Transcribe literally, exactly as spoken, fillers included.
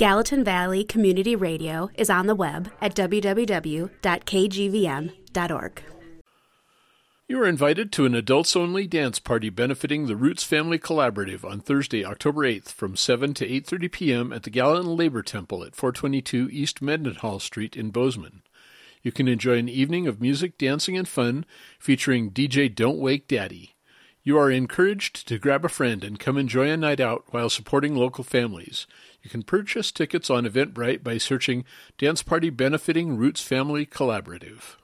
Gallatin Valley Community Radio is on the web at w w w dot k g v m dot org. You are invited to an adults-only dance party benefiting the Roots Family Collaborative on Thursday, October eighth from seven to eight thirty p.m. at the Gallatin Labor Temple at four twenty-two East Mendenhall Street in Bozeman. You can enjoy an evening of music, dancing, and fun featuring D J Don't Wake Daddy. You are encouraged to grab a friend and come enjoy a night out while supporting local families. You can purchase tickets on Eventbrite by searching Dance Party Benefiting Roots Family Collaborative.